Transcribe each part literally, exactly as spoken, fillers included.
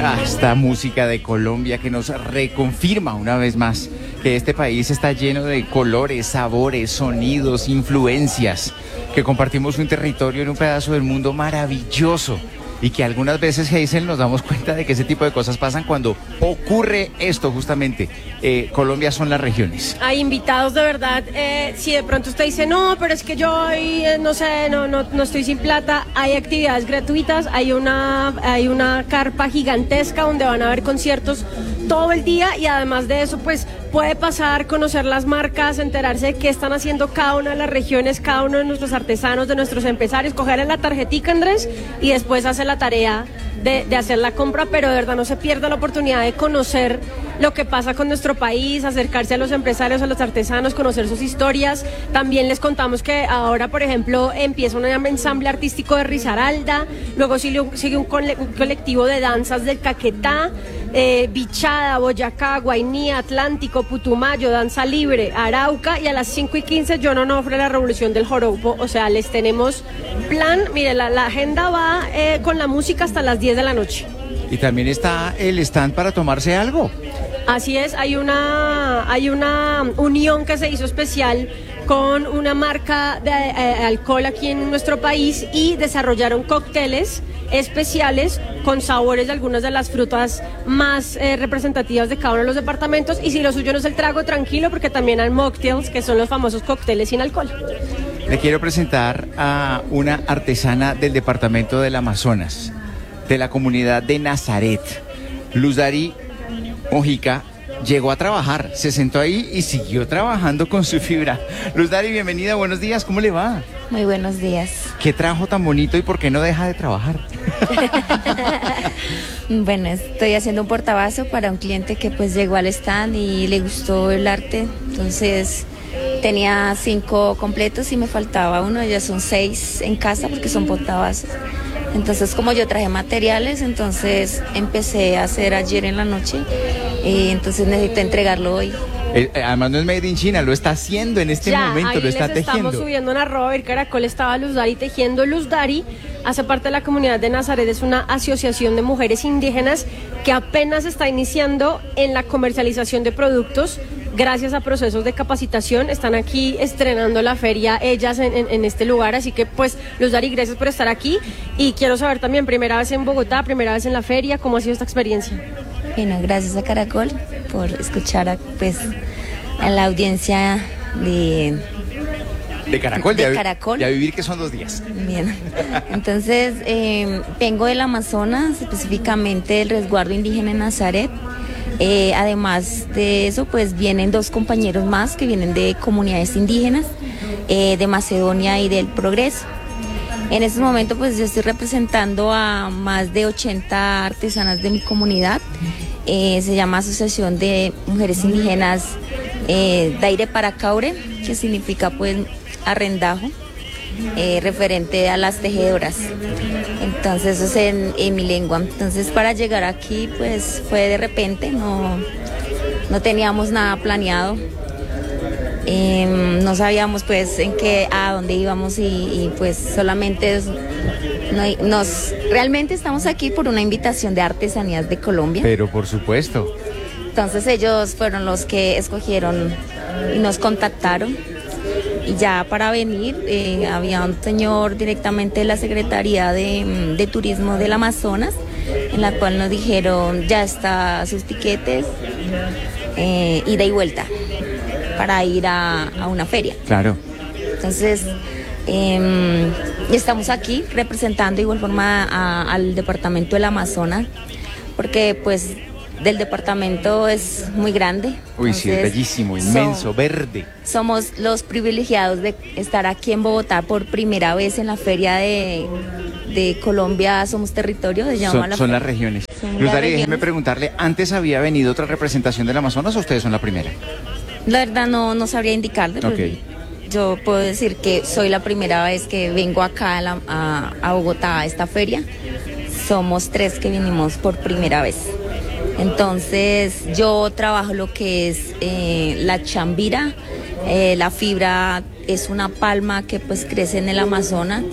Ah, esta música de Colombia que nos reconfirma una vez más que este país está lleno de colores, sabores, sonidos, influencias, que compartimos un territorio en un pedazo del mundo maravilloso y que algunas veces, Hazel, nos damos cuenta de que ese tipo de cosas pasan cuando ocurre esto justamente. Eh, Colombia son las regiones. Hay invitados de verdad, eh, si de pronto usted dice, no, pero es que yo eh, no sé, no, no, no estoy sin plata, hay actividades gratuitas, hay una, hay una carpa gigantesca donde van a haber conciertos todo el día y además de eso, pues puede pasar, conocer las marcas, enterarse de qué están haciendo cada una de las regiones, cada uno de nuestros artesanos, de nuestros empresarios, cogerle la tarjetica, Andrés, y después hacer la tarea de, de hacer la compra, pero de verdad no se pierda la oportunidad de conocer lo que pasa con nuestro país, acercarse a los empresarios, a los artesanos, conocer sus historias. También les contamos que ahora, por ejemplo, empieza un ensamble artístico de Risaralda, luego sigue un, sigue un, cole, un colectivo de danzas del Caquetá, eh, Bichada, Boyacá, Guainía, Atlántico, Putumayo, Danza Libre, Arauca, y a las cinco y quince John Onofre, la Revolución del Joropo. O sea, les tenemos plan, mire, la, la agenda va eh, con la música hasta las diez de la noche. Y también está el stand para tomarse algo. Así es, hay una, hay una unión que se hizo especial con una marca de eh, alcohol aquí en nuestro país y desarrollaron cócteles especiales con sabores de algunas de las frutas más eh, representativas de cada uno de los departamentos, y si lo suyo no es el trago, tranquilo, porque también hay mocktails, que son los famosos cócteles sin alcohol. Le quiero presentar a una artesana del departamento del Amazonas, de la comunidad de Nazaret. Luz Dari Mojica llegó a trabajar, se sentó ahí y siguió trabajando con su fibra. Luz Dari, bienvenida, buenos días, ¿cómo le va? Muy buenos días. ¿Qué trabajo tan bonito y por qué no deja de trabajar? Bueno, estoy haciendo un portabazo para un cliente que pues llegó al stand y le gustó el arte, entonces tenía cinco completos y me faltaba uno, ya son seis en casa porque son portavasos. Entonces, como yo traje materiales, entonces empecé a hacer ayer en la noche y entonces necesito entregarlo hoy. Eh, además no es made in China, lo está haciendo en este ya, momento, lo está les tejiendo. Estamos subiendo una arroba Vir Caracol, estaba Luz Dari tejiendo. Luz Dari hace parte de la comunidad de Nazaret, es una asociación de mujeres indígenas que apenas está iniciando en la comercialización de productos. Gracias a procesos de capacitación, están aquí estrenando la feria ellas en, en, en este lugar, así que pues Luz Dari, gracias por estar aquí y quiero saber también, primera vez en Bogotá, primera vez en la feria, ¿cómo ha sido esta experiencia? Bueno, gracias a Caracol por escuchar a, pues, a la audiencia de... De Caracol, de ya, Caracol. Ya vivir que son dos días. Bien, entonces eh, vengo del Amazonas, específicamente del resguardo indígena en Nazaret. Eh, además de eso, pues vienen dos compañeros más que vienen de comunidades indígenas, eh, de Macedonia y del Progreso. En estos momentos, pues yo estoy representando a más de ochenta artesanas de mi comunidad. Eh, se llama Asociación de Mujeres Indígenas eh, Daire Paracaure, que significa pues arrendajo, eh, referente a las tejedoras. Entonces eso es en, en mi lengua. Entonces para llegar aquí pues fue de repente, no, no teníamos nada planeado. Eh, no sabíamos pues en qué, a dónde íbamos y, y pues solamente es, no, nos realmente estamos aquí por una invitación de Artesanías de Colombia. Pero por supuesto. Entonces ellos fueron los que escogieron y nos contactaron. Y ya para venir eh, había un señor directamente de la Secretaría de, de Turismo del Amazonas, en la cual nos dijeron ya está sus tiquetes, eh, ida y vuelta, para ir a, a una feria. Claro. Entonces, eh, estamos aquí representando de igual forma a, al departamento del Amazonas, porque pues del departamento es muy grande. Uy, entonces, sí, es bellísimo, inmenso, son, verde. Somos los privilegiados de estar aquí en Bogotá por primera vez en la feria de, de Colombia Somos Territorio. Se llama son la son feria. las regiones. Luz Dari, déjeme preguntarle, ¿antes había venido otra representación del Amazonas o ustedes son la primera? La verdad no, no sabría indicarle. Okay. Yo puedo decir que soy la primera vez que vengo acá a, la, a, a Bogotá a esta feria. Somos tres que vinimos por primera vez. Entonces yo trabajo lo que es eh, la chambira. Eh, la fibra es una palma que pues crece en el Amazonas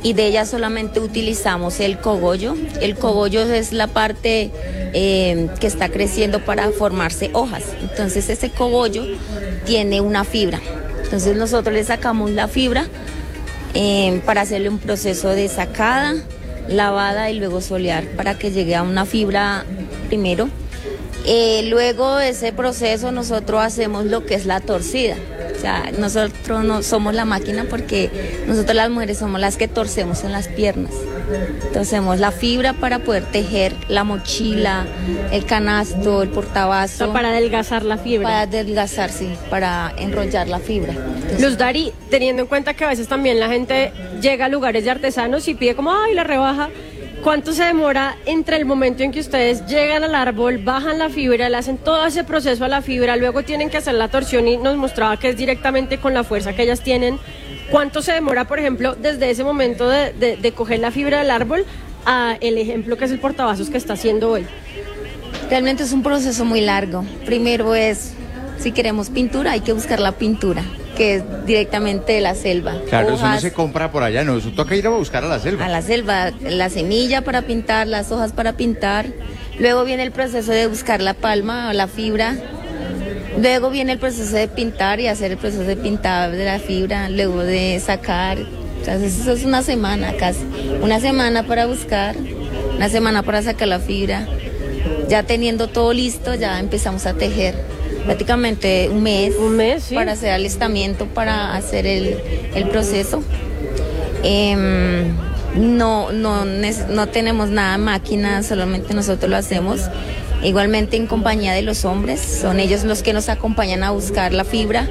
y de ella solamente utilizamos el cogollo. El cogollo es la parte eh, que está creciendo para formarse hojas. Entonces ese cogollo tiene una fibra. Entonces nosotros le sacamos la fibra eh, para hacerle un proceso de sacada, lavada y luego solear para que llegue a una fibra primero. Eh, luego de ese proceso nosotros hacemos lo que es la torcida. O sea, nosotros no somos la máquina porque nosotros las mujeres somos las que torcemos en las piernas. Torcemos la fibra para poder tejer la mochila, el canasto, el portabazo. O sea, para adelgazar la fibra. Para adelgazar, sí, para enrollar la fibra. Entonces, Luz Dari, teniendo en cuenta que a veces también la gente llega a lugares de artesanos y pide como, ay, la rebaja. ¿Cuánto se demora entre el momento en que ustedes llegan al árbol, bajan la fibra, le hacen todo ese proceso a la fibra, luego tienen que hacer la torsión y nos mostraba que es directamente con la fuerza que ellas tienen? ¿Cuánto se demora, por ejemplo, desde ese momento de, de, de coger la fibra del árbol a el ejemplo que es el portavasos que está haciendo hoy? Realmente es un proceso muy largo. Primero es, si queremos pintura, hay que buscar la pintura, que es directamente de la selva. Claro, hojas, eso no se compra por allá, no, eso toca ir a buscar a la selva. A la selva, la semilla para pintar, las hojas para pintar. Luego viene el proceso de buscar la palma o la fibra. Luego viene el proceso de pintar y hacer el proceso de pintar de la fibra, luego de sacar. Entonces eso es una semana casi. Una semana para buscar, una semana para sacar la fibra. Ya teniendo todo listo, ya empezamos a tejer. Prácticamente un mes, un mes sí. Para hacer alistamiento, para hacer el, el proceso. Eh, no, no, no tenemos nada de máquina, solamente nosotros lo hacemos. Igualmente en compañía de los hombres, son ellos los que nos acompañan a buscar la fibra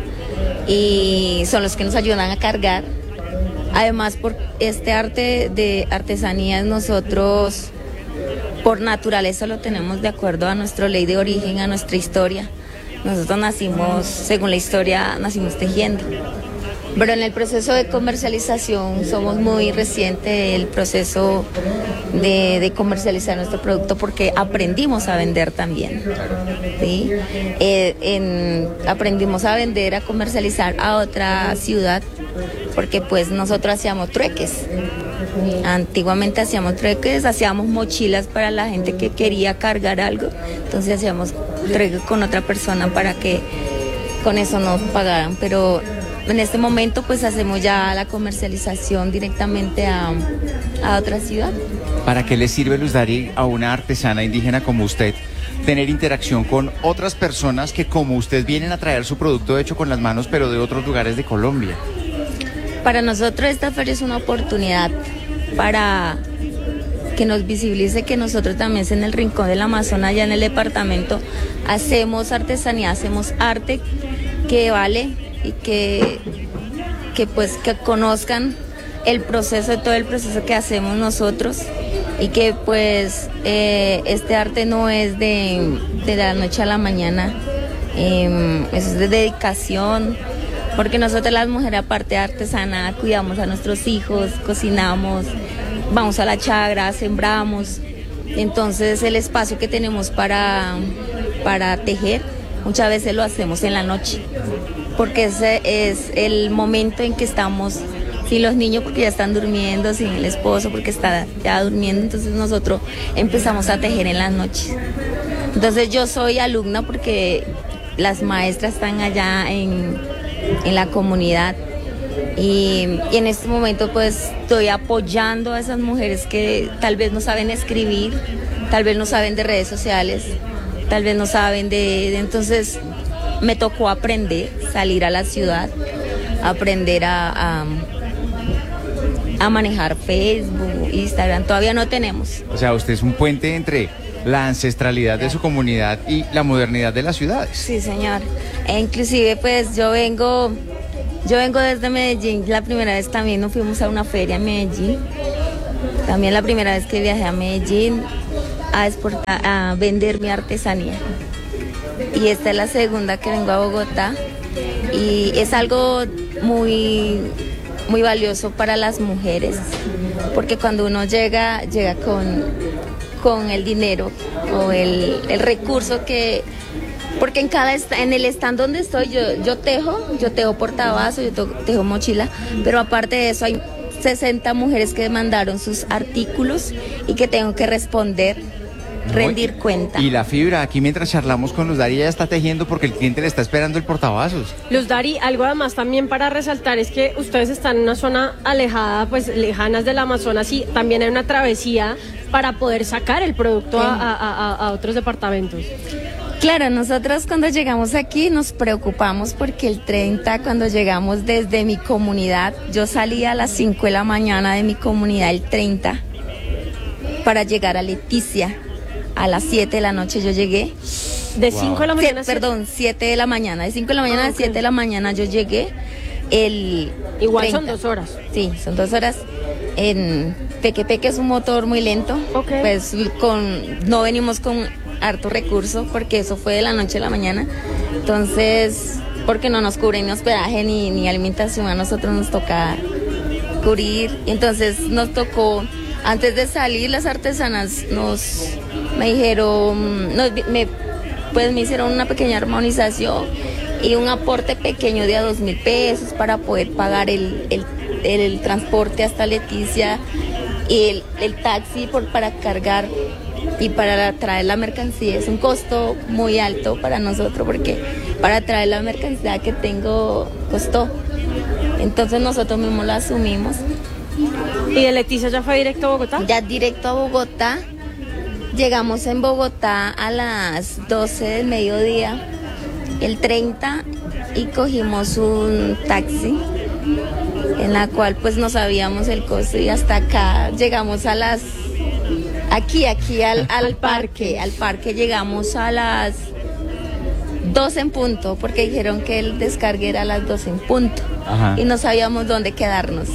y son los que nos ayudan a cargar. Además, por este arte de artesanías, nosotros por naturaleza lo tenemos de acuerdo a nuestra ley de origen, a nuestra historia. Nosotros nacimos, según la historia, nacimos tejiendo. Pero en el proceso de comercialización somos muy recientes, el proceso de, de comercializar nuestro producto, porque aprendimos a vender también. ¿Sí? Eh, en, aprendimos a vender, a comercializar a otra ciudad, porque pues nosotros hacíamos trueques. Antiguamente hacíamos trueques, hacíamos mochilas para la gente que quería cargar algo, entonces hacíamos trueques con otra persona para que con eso nos pagaran, pero en este momento pues hacemos ya la comercialización directamente a, a otra ciudad. ¿Para qué le sirve, Luz Dari, a una artesana indígena como usted tener interacción con otras personas que como usted vienen a traer su producto hecho con las manos pero de otros lugares de Colombia? Para nosotros esta feria es una oportunidad para que nos visibilice que nosotros también en el rincón del Amazonas, allá en el departamento, hacemos artesanía, hacemos arte que vale y que, que pues que conozcan el proceso, todo el proceso que hacemos nosotros y que pues eh, este arte no es de, de la noche a la mañana, eh, es de dedicación. Porque nosotros las mujeres, aparte de artesana, cuidamos a nuestros hijos, cocinamos, vamos a la chagra, sembramos. Entonces el espacio que tenemos para, para tejer, muchas veces lo hacemos en la noche. Porque ese es el momento en que estamos sin los niños, porque ya están durmiendo, sin el esposo, porque está ya durmiendo. Entonces nosotros empezamos a tejer en las noches. Entonces yo soy alumna porque las maestras están allá en... en la comunidad y, y en este momento pues estoy apoyando a esas mujeres que tal vez no saben escribir, tal vez no saben de redes sociales, tal vez no saben de, de entonces me tocó aprender, salir a la ciudad, aprender a, a, a manejar Facebook, Instagram, todavía no tenemos. O sea, usted es un puente entre la ancestralidad de su comunidad y la modernidad de las ciudades. Sí, señor. E inclusive pues yo vengo, yo vengo desde Medellín, la primera vez también nos fuimos a una feria en Medellín, también la primera vez que viajé a Medellín a exportar, a vender mi artesanía. Y esta es la segunda que vengo a Bogotá y es algo muy, muy valioso para las mujeres, porque cuando uno llega, llega con, con el dinero o el, el recurso que... Porque en cada en el stand donde estoy yo, yo tejo, yo tejo portabazo, yo tejo mochila, pero aparte de eso hay sesenta mujeres que mandaron sus artículos y que tengo que responder, rendir cuenta. Y la fibra, aquí mientras charlamos con Luz Dari, ya está tejiendo porque el cliente le está esperando el portavasos. Luz Dari, algo además también para resaltar es que ustedes están en una zona alejada, pues lejanas del Amazonas, y también hay una travesía para poder sacar el producto Sí. a, a, a, a otros departamentos. Claro, nosotros cuando llegamos aquí nos preocupamos porque el treinta, cuando llegamos desde mi comunidad, yo salí a las cinco de la mañana de mi comunidad el treinta para llegar a Leticia. A las siete de la noche yo llegué. De cinco de la mañana. Sie- perdón, siete de la mañana. De cinco de la mañana Ah, a ok. siete de la mañana yo llegué. El Igual son treinta. dos horas. Sí, son dos horas. En Peque Peque es un motor muy lento. Ok. Pues con no venimos con harto recurso porque eso fue de la noche a la mañana. Entonces, porque no nos cubren ni hospedaje ni, ni alimentación, a nosotros nos toca cubrir. Entonces nos tocó, antes de salir, las artesanas nos me dijeron, nos, me, pues me hicieron una pequeña armonización y un aporte pequeño de a dos mil pesos para poder pagar el, el, el, el transporte hasta Leticia y el, el taxi por, para cargar y para traer la mercancía. Es un costo muy alto para nosotros porque para traer la mercancía que tengo costó. Entonces nosotros mismos lo asumimos. ¿Y de Leticia ya fue directo a Bogotá? Ya directo a Bogotá. Llegamos en Bogotá a las doce del mediodía, el treinta, y cogimos un taxi en la cual pues no sabíamos el costo y hasta acá llegamos a las... Aquí, aquí al, al, Al parque. parque, al parque llegamos a las doce en punto, porque dijeron que el descargue era a las doce en punto. Ajá. Y no sabíamos dónde quedarnos.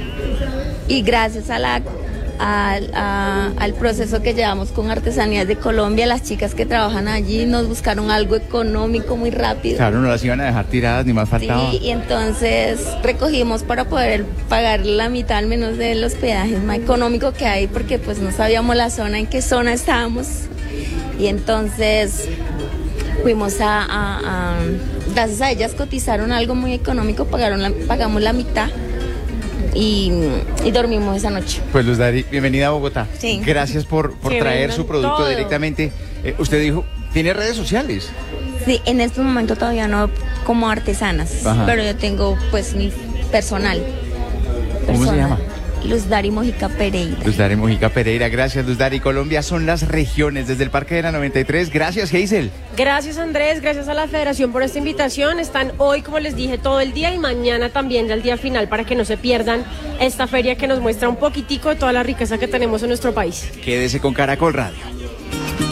Y gracias a la, al, a- al proceso que llevamos con Artesanías de Colombia, las chicas que trabajan allí nos buscaron algo económico muy rápido. Claro, no las iban a dejar tiradas, ni más faltaba. Sí, y entonces recogimos para poder pagar la mitad al menos del hospedaje más económico que hay, porque pues no sabíamos la zona, en qué zona estábamos. Y entonces fuimos a, a- a- gracias a ellas cotizaron algo muy económico, pagaron la- pagamos la mitad y, y dormimos esa noche. Pues Luz Dari, bienvenida a Bogotá. Sí. Gracias por, por Que traer vendan su producto todo. directamente. Eh, usted dijo, ¿tiene redes sociales? Sí, en este momento todavía no como artesanas, Ajá. pero yo tengo pues mi personal. ¿Cómo se Personal. llama? Luz Dari Mojica Pereira. Luz Dari Mojica Pereira, gracias Luz Dari. Colombia son las regiones desde el Parque de la noventa y tres. Gracias, Hazel. Gracias Andrés, gracias a la Federación por esta invitación. Están hoy, como les dije, todo el día y mañana también, ya el día final, para que no se pierdan esta feria que nos muestra un poquitico de toda la riqueza que tenemos en nuestro país. Quédese con Caracol Radio.